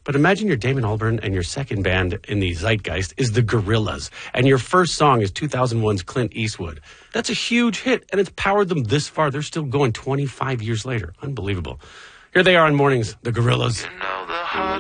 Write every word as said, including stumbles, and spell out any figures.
But imagine you're Damon Albarn and your second band in the zeitgeist is the Gorillaz. And your first song is two thousand one's Clint Eastwood. That's a huge hit, and it's powered them this far. They're still going twenty-five years later. Unbelievable. Here they are on Mornings, the Gorillaz.